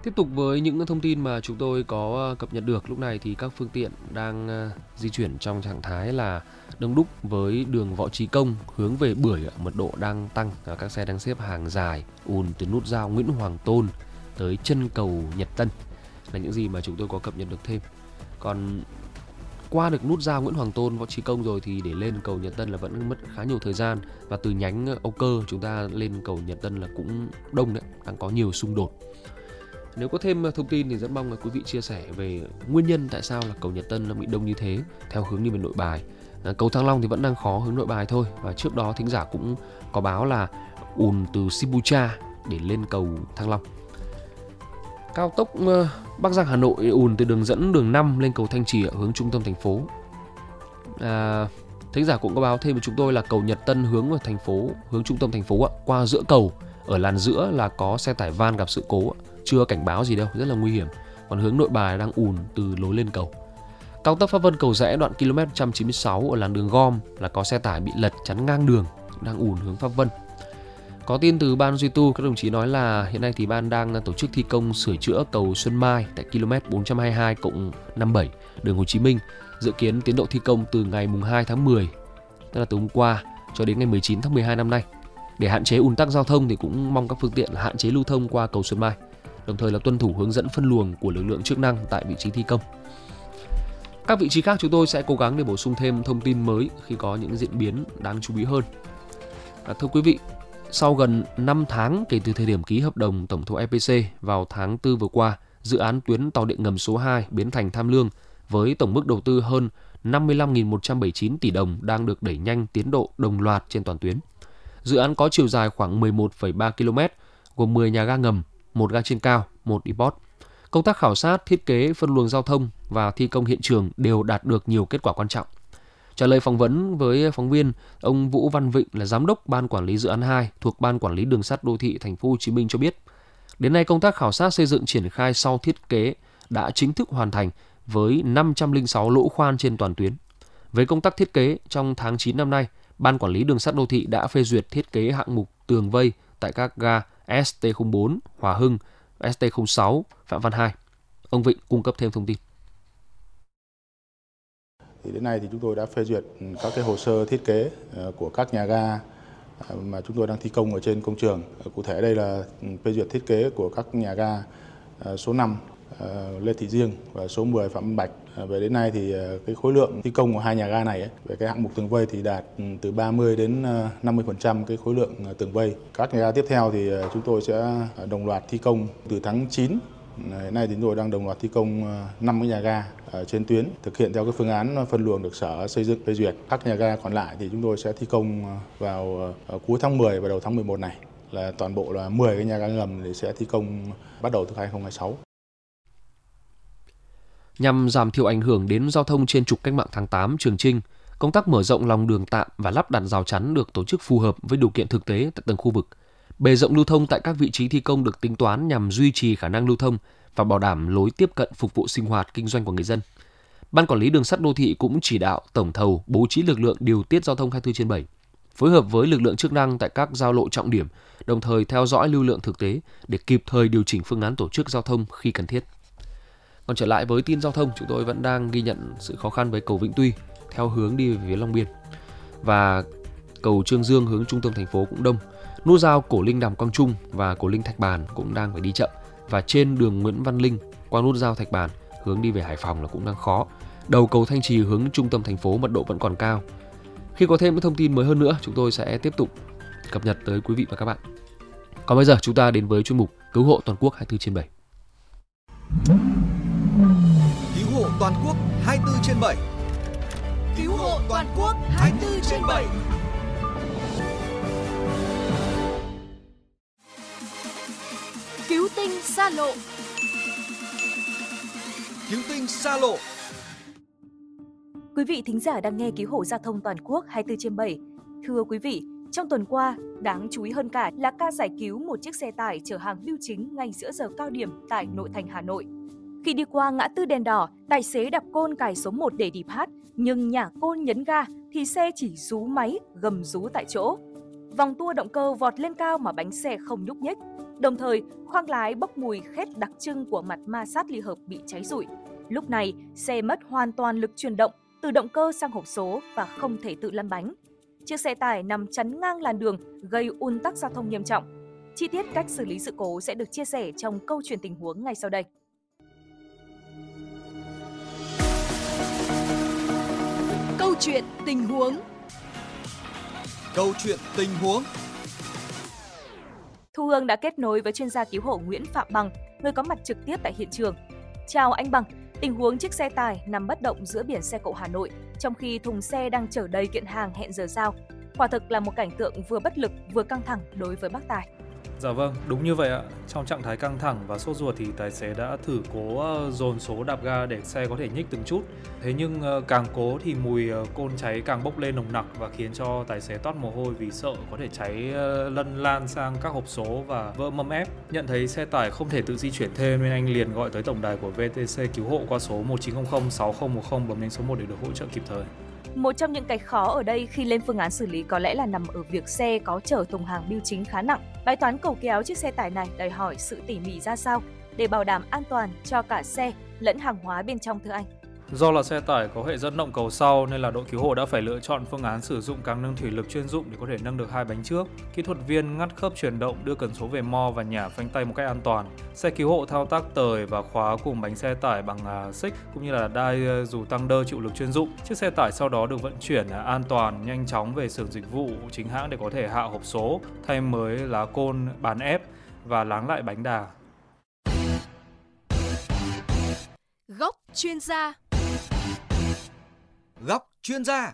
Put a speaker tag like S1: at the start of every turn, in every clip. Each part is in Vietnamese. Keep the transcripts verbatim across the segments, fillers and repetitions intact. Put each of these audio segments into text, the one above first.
S1: Tiếp tục với những thông tin mà chúng tôi có cập nhật được lúc này thì các phương tiện đang di chuyển trong trạng thái là đông đúc với đường Võ Chí Công hướng về Bưởi mật độ đang tăng, các xe đang xếp hàng dài ùn từ nút giao Nguyễn Hoàng Tôn tới chân cầu Nhật Tân là những gì mà chúng tôi có cập nhật được thêm. Còn qua được nút giao Nguyễn Hoàng Tôn, Võ Chí Công rồi thì để lên cầu Nhật Tân là vẫn mất khá nhiều thời gian, và từ nhánh Âu Cơ chúng ta lên cầu Nhật Tân là cũng đông đấy, đang có nhiều xung đột. Nếu có thêm thông tin thì rất mong là quý vị chia sẻ về nguyên nhân tại sao là cầu Nhật Tân nó bị đông như thế theo hướng đi về Nội Bài. À, cầu Thăng Long thì vẫn đang khó hướng Nội Bài thôi, và trước đó thính giả cũng có báo là ùn từ Sibucha để lên cầu Thăng Long. Cao tốc Bắc Giang Hà Nội ùn từ đường dẫn đường năm lên cầu Thanh Trì ở hướng trung tâm thành phố. À, thính giả cũng có báo thêm với chúng tôi là cầu Nhật Tân hướng vào thành phố, hướng trung tâm thành phố qua giữa cầu, ở làn giữa là có xe tải van gặp sự cố, chưa cảnh báo gì đâu, rất là nguy hiểm. Còn hướng Nội Bài đang ùn từ lối lên cầu. Cao tốc Pháp Vân Cầu Giẽ đoạn ki lô mét một trăm chín mươi sáu ở làn đường gom là có xe tải bị lật chắn ngang đường, đang ùn hướng Pháp Vân. Có tin từ ban duy tu, các đồng chí nói là hiện nay thì ban đang tổ chức thi công sửa chữa cầu Xuân Mai tại ki lô mét bốn trăm hai mươi hai cộng năm mươi bảy đường Hồ Chí Minh. Dự kiến tiến độ thi công từ ngày mùng hai tháng mười, tức là từ hôm qua, cho đến ngày mười chín tháng mười hai năm nay. Để hạn chế ùn tắc giao thông thì cũng mong các phương tiện hạn chế lưu thông qua cầu Xuân Mai, đồng thời là tuân thủ hướng dẫn phân luồng của lực lượng chức năng tại vị trí thi công. Các vị trí khác chúng tôi sẽ cố gắng để bổ sung thêm thông tin mới khi có những diễn biến đáng chú ý hơn. À, thưa quý vị, sau gần năm tháng kể từ thời điểm ký hợp đồng tổng thầu e pê xê vào tháng tư vừa qua, dự án tuyến tàu điện ngầm số hai Bến Thành Tham Lương với tổng mức đầu tư hơn năm mươi lăm nghìn một trăm bảy mươi chín tỷ đồng đang được đẩy nhanh tiến độ đồng loạt trên toàn tuyến. Dự án có chiều dài khoảng mười một phẩy ba ki lô mét, gồm mười nhà ga ngầm, một ga trên cao, một depot. Công tác khảo sát, thiết kế, phân luồng giao thông và thi công hiện trường đều đạt được nhiều kết quả quan trọng. Trả lời phỏng vấn với phóng viên, ông Vũ Văn Vịnh là giám đốc ban quản lý dự án hai thuộc Ban Quản lý Đường sắt Đô thị Thành phố Hồ Chí Minh cho biết, đến nay công tác khảo sát xây dựng triển khai sau thiết kế đã chính thức hoàn thành với năm trăm lẻ sáu lỗ khoan trên toàn tuyến. Với công tác thiết kế, trong tháng chín năm nay, Ban Quản lý Đường sắt Đô thị đã phê duyệt thiết kế hạng mục tường vây tại các ga ét tê không bốn, Hòa Hưng, ét tê không sáu, Phạm Văn Hai. Ông Vịnh cung cấp thêm thông tin.
S2: Thì đến nay thì chúng tôi đã phê duyệt các cái hồ sơ thiết kế của các nhà ga mà chúng tôi đang thi công ở trên công trường. Cụ thể đây là phê duyệt thiết kế của các nhà ga số năm Lê Thị Riêng và số mười Phạm Văn Bạch. Về đến nay thì cái khối lượng thi công của hai nhà ga này ấy, về cái hạng mục tường vây thì đạt từ ba mươi đến năm mươi phần trăm cái khối lượng tường vây. Các nhà ga tiếp theo thì chúng tôi sẽ đồng loạt thi công từ tháng chín. Hiện nay thì chúng tôi đang đồng loạt thi công năm cái nhà ga ở trên tuyến, thực hiện theo cái phương án phân luồng được Sở Xây dựng phê duyệt. Các nhà ga còn lại thì chúng tôi sẽ thi công vào cuối tháng mười và đầu tháng mười một này, là toàn bộ là mười cái nhà ga ngầm thì sẽ thi công bắt đầu từ hai không hai sáu.
S1: Nhằm giảm thiểu ảnh hưởng đến giao thông trên trục Cách mạng tháng tám Trường Chinh, công tác mở rộng lòng đường tạm và lắp đặt rào chắn được tổ chức phù hợp với điều kiện thực tế tại từng khu vực. Bề rộng lưu thông tại các vị trí thi công được tính toán nhằm duy trì khả năng lưu thông và bảo đảm lối tiếp cận phục vụ sinh hoạt kinh doanh của người dân. Ban Quản lý Đường sắt Đô thị cũng chỉ đạo tổng thầu bố trí lực lượng điều tiết giao thông hai mươi bốn trên bảy, phối hợp với lực lượng chức năng tại các giao lộ trọng điểm, đồng thời theo dõi lưu lượng thực tế để kịp thời điều chỉnh phương án tổ chức giao thông khi cần thiết. Còn trở lại với tin giao thông, chúng tôi vẫn đang ghi nhận sự khó khăn với cầu Vĩnh Tuy theo hướng đi về phía Long Biên, và cầu Trương Dương hướng trung tâm thành phố cũng đông. Nút giao Cổ Linh Đàm Quang Trung và Cổ Linh Thạch Bàn cũng đang phải đi chậm, và trên đường Nguyễn Văn Linh qua nút giao Thạch Bàn hướng đi về Hải Phòng là cũng đang khó. Đầu cầu Thanh Trì hướng trung tâm thành phố mật độ vẫn còn cao. Khi có thêm những thông tin mới hơn nữa, chúng tôi sẽ tiếp tục cập nhật tới quý vị và các bạn. Còn bây giờ chúng ta đến với chuyên mục Cứu hộ toàn quốc hai mươi bốn trên bảy.
S3: Cứu hộ toàn quốc hai mươi bốn trên bảy.
S4: Cứu hộ toàn quốc hai mươi bốn trên bảy. Cứu tinh xa lộ.
S3: Cứu tinh xa lộ.
S5: Quý vị thính giả đang nghe Cứu hộ giao thông toàn quốc hai mươi bốn trên bảy. Thưa quý vị, trong tuần qua, đáng chú ý hơn cả là ca giải cứu một chiếc xe tải chở hàng bưu chính ngay giữa giờ cao điểm tại nội thành Hà Nội. Khi đi qua ngã tư đèn đỏ, tài xế đạp côn cài số một để đi phát, nhưng nhả côn nhấn ga thì xe chỉ rú máy, gầm rú tại chỗ. Vòng tua động cơ vọt lên cao mà bánh xe không nhúc nhích. Đồng thời, khoang lái bốc mùi khét đặc trưng của mặt ma sát ly hợp bị cháy rụi. Lúc này, xe mất hoàn toàn lực truyền động từ động cơ sang hộp số và không thể tự lăn bánh. Chiếc xe tải nằm chắn ngang làn đường gây ùn tắc giao thông nghiêm trọng. Chi tiết cách xử lý sự cố sẽ được chia sẻ trong câu chuyện tình huống ngay sau đây.
S4: Câu chuyện tình huống.
S3: Câu chuyện tình huống.
S5: Thu Hương đã kết nối với chuyên gia cứu hộ Nguyễn Phạm Bằng, người có mặt trực tiếp tại hiện trường. Chào anh Bằng, tình huống chiếc xe tải nằm bất động giữa biển xe cộ Hà Nội, trong khi thùng xe đang chở đầy kiện hàng hẹn giờ giao. Quả thực là một cảnh tượng vừa bất lực vừa căng thẳng đối với bác tài.
S6: Dạ vâng, đúng như vậy ạ. Trong trạng thái căng thẳng và sốt ruột thì tài xế đã thử cố dồn số đạp ga để xe có thể nhích từng chút. Thế nhưng càng cố thì mùi côn cháy càng bốc lên nồng nặc và khiến cho tài xế toát mồ hôi vì sợ có thể cháy lân lan sang các hộp số và vỡ mâm ép. Nhận thấy xe tải không thể tự di chuyển thêm nên anh liền gọi tới tổng đài của vê tê xê cứu hộ qua số một chín không không sáu không một không, bấm đánh số một để được hỗ trợ kịp thời.
S5: Một trong những cái khó ở đây khi lên phương án xử lý có lẽ là nằm ở việc xe có chở thùng hàng bưu chính khá nặng. Bài toán cầu kéo chiếc xe tải này đòi hỏi sự tỉ mỉ ra sao để bảo đảm an toàn cho cả xe lẫn hàng hóa bên trong thưa anh?
S6: Do là xe tải có hệ dẫn động cầu sau nên là đội cứu hộ đã phải lựa chọn phương án sử dụng càng nâng thủy lực chuyên dụng để có thể nâng được hai bánh trước. Kỹ thuật viên ngắt khớp chuyển động, đưa cần số về mo và nhả phanh tay một cách an toàn. Xe cứu hộ thao tác tời và khóa cùng bánh xe tải bằng xích cũng như là đai dù tăng đơ chịu lực chuyên dụng. Chiếc xe tải sau đó được vận chuyển an toàn, nhanh chóng về xưởng dịch vụ chính hãng để có thể hạ hộp số, thay mới lá côn bán ép và láng lại bánh đà.
S4: Góc chuyên gia.
S3: Góc chuyên gia.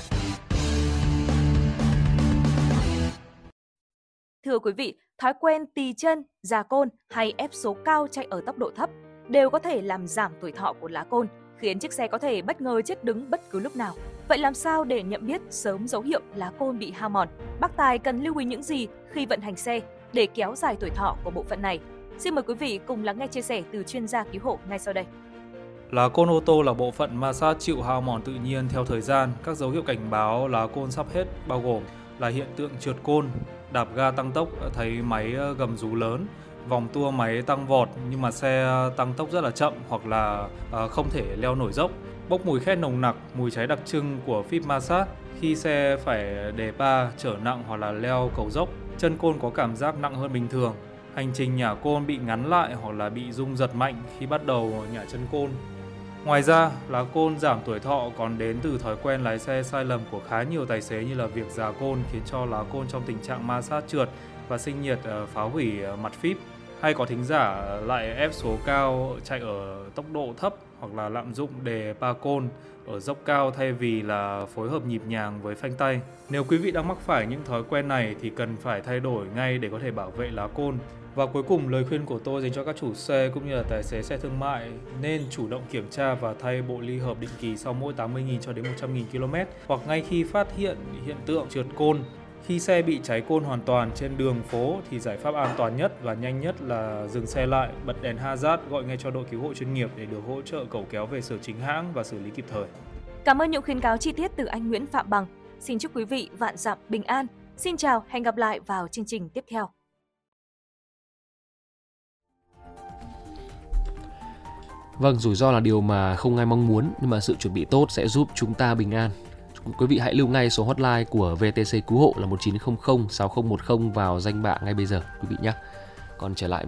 S5: Thưa quý vị, thói quen tì chân, già côn hay ép số cao chạy ở tốc độ thấp đều có thể làm giảm tuổi thọ của lá côn, khiến chiếc xe có thể bất ngờ chết đứng bất cứ lúc nào. Vậy làm sao để nhận biết sớm dấu hiệu lá côn bị hao mòn? Bác tài cần lưu ý những gì khi vận hành xe để kéo dài tuổi thọ của bộ phận này? Xin mời quý vị cùng lắng nghe chia sẻ từ chuyên gia cứu hộ ngay sau đây.
S6: Lá côn ô tô là bộ phận ma sát chịu hao mòn tự nhiên theo thời gian. Các dấu hiệu cảnh báo lá côn sắp hết bao gồm là hiện tượng trượt côn, đạp ga tăng tốc thấy máy gầm rú lớn, vòng tua máy tăng vọt nhưng mà xe tăng tốc rất là chậm hoặc là không thể leo nổi dốc, bốc mùi khét nồng nặc, mùi cháy đặc trưng của phíp ma sát khi xe phải đề pa, chở nặng hoặc là leo cầu dốc, chân côn có cảm giác nặng hơn bình thường, hành trình nhả côn bị ngắn lại hoặc là bị rung giật mạnh khi bắt đầu nhả chân côn. Ngoài ra, lá côn giảm tuổi thọ còn đến từ thói quen lái xe sai lầm của khá nhiều tài xế như là việc già côn khiến cho lá côn trong tình trạng ma sát trượt và sinh nhiệt phá hủy mặt phíp. Hay có thính giả lại ép số cao chạy ở tốc độ thấp hoặc là lạm dụng đề pa côn ở dốc cao thay vì là phối hợp nhịp nhàng với phanh tay. Nếu quý vị đang mắc phải những thói quen này thì cần phải thay đổi ngay để có thể bảo vệ lá côn. Và cuối cùng, lời khuyên của tôi dành cho các chủ xe cũng như là tài xế xe thương mại nên chủ động kiểm tra và thay bộ ly hợp định kỳ sau mỗi tám mươi nghìn cho đến một trăm nghìn ki lô mét hoặc ngay khi phát hiện hiện tượng trượt côn. Khi xe bị cháy côn hoàn toàn trên đường phố thì giải pháp an toàn nhất và nhanh nhất là dừng xe lại, bật đèn hazard, gọi ngay cho đội cứu hộ chuyên nghiệp để được hỗ trợ cẩu kéo về sở chính hãng và xử lý kịp thời.
S5: Cảm ơn những khuyến cáo chi tiết từ anh Nguyễn Phạm Bằng. Xin chúc quý vị vạn dặm bình an. Xin chào, hẹn gặp lại vào chương trình tiếp theo.
S1: Vâng, rủi ro là điều mà không ai mong muốn, nhưng mà sự chuẩn bị tốt sẽ giúp chúng ta bình an. Quý vị hãy lưu ngay số hotline của vê tê xê cứu hộ là một chín không không sáu không một không vào danh bạ ngay bây giờ quý vị nhé. Còn trở lại